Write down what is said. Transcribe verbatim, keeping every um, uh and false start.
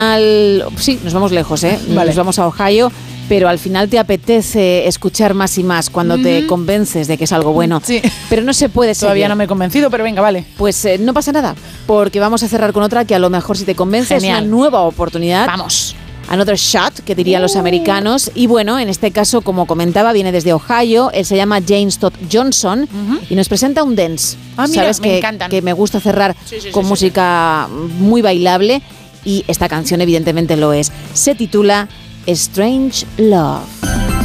Sí, nos vamos lejos, ¿eh? Vale. Nos vamos a Ohio, pero al final te apetece escuchar más y más cuando mm-hmm. te convences de que es algo bueno. Sí. Pero no se puede seguir. Todavía no me he convencido, pero venga, vale. Pues eh, no pasa nada, porque vamos a cerrar con otra que a lo mejor si te convence Genial. Es una nueva oportunidad. Vamos. Another shot, que dirían uh. los americanos. Y bueno, en este caso, como comentaba, viene desde Ohio. Él se llama James Todd Johnson uh-huh. y nos presenta un dance. Ah, mira, Sabes me que, encantan. que me gusta cerrar sí, sí, con sí, música sí. muy bailable. Y esta canción evidentemente lo es. Se titula Strange Love.